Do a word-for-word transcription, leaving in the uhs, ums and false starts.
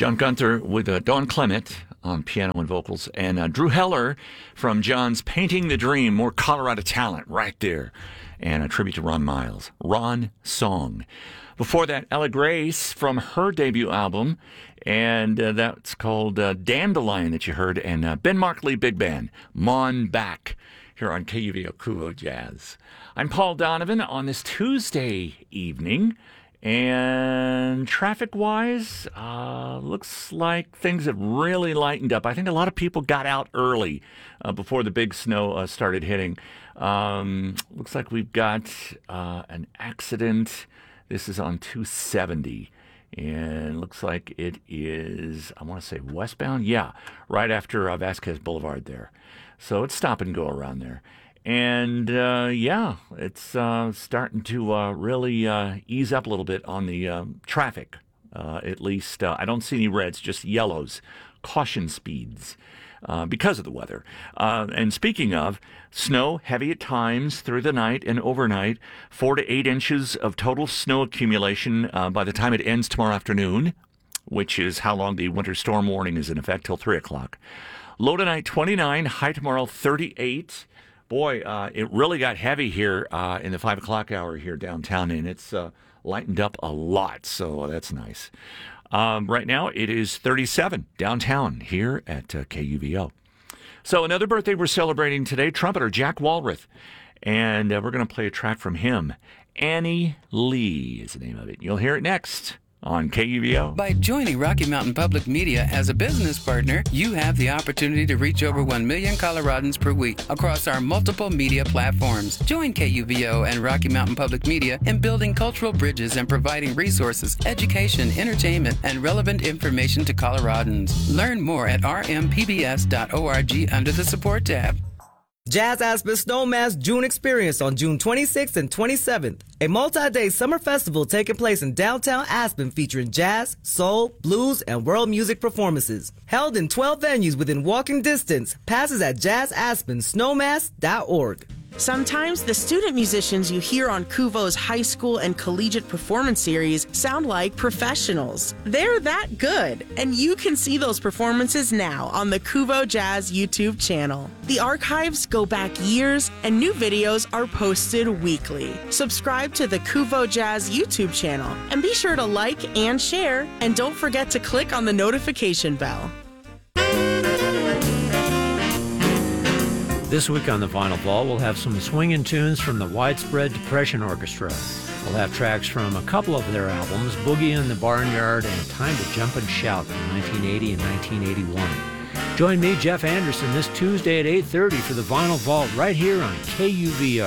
John Gunther with uh, Dawn Clement on piano and vocals, and uh, Drew Heller from John's Painting the Dream, more Colorado talent right there, and a tribute to Ron Miles. Ron Song. Before that, Ella Grace from her debut album, and uh, that's called uh, Dandelion that you heard, and uh, Ben Markley Big Band, Mon Back, here on K U V O Kuvo Jazz. I'm Paul Donovan on this Tuesday evening, and traffic-wise, uh, looks like things have really lightened up. I think a lot of people got out early uh, before the big snow uh, started hitting. Um, looks like we've got uh, an accident. This is on two seventy, and looks like it is, I want to say westbound? Yeah, right after uh, Vasquez Boulevard there. So it's stop and go around there. And, uh, yeah, it's uh, starting to uh, really uh, ease up a little bit on the uh, traffic. Uh, at least uh, I don't see any reds, just yellows, caution speeds uh, because of the weather. Uh, and speaking of, snow heavy at times through the night and overnight, four to eight inches of total snow accumulation uh, by the time it ends tomorrow afternoon, which is how long the winter storm warning is in effect, till three o'clock. Low tonight, twenty-nine, high tomorrow, thirty-eight. Boy, uh, it really got heavy here uh, in the five o'clock hour here downtown, and it's uh, lightened up a lot, so that's nice. Um, right now, it is thirty-seven downtown here at uh, K U V O. So another birthday we're celebrating today, trumpeter Jack Walrath, and uh, we're going to play a track from him. Annie Lee is the name of it. You'll hear it next on K U V O. By joining Rocky Mountain Public Media as a business partner, you have the opportunity to reach over one million Coloradans per week across our multiple media platforms. Join K U V O and Rocky Mountain Public Media in building cultural bridges and providing resources, education, entertainment, and relevant information to Coloradans. Learn more at r m p b s dot org under the support tab. Jazz Aspen Snowmass June Experience on June twenty-sixth and twenty-seventh. A multi-day summer festival taking place in downtown Aspen featuring jazz, soul, blues, and world music performances. Held in twelve venues within walking distance. Passes at jazz aspen snowmass dot org. Sometimes the student musicians you hear on Kuvo's high school and collegiate performance series sound like professionals. They're that good, and you can see those performances now on the Kuvo Jazz YouTube channel. The archives go back years, and new videos are posted weekly. Subscribe to the Kuvo Jazz YouTube channel, and be sure to like and share, and don't forget to click on the notification bell. This week on the Vinyl Vault, we'll have some swinging tunes from the Widespread Depression Orchestra. We'll have tracks from a couple of their albums, Boogie in the Barnyard and Time to Jump and Shout from nineteen eighty and nineteen eighty-one. Join me, Jeff Anderson, this Tuesday at eight thirty for the Vinyl Vault right here on K U V O.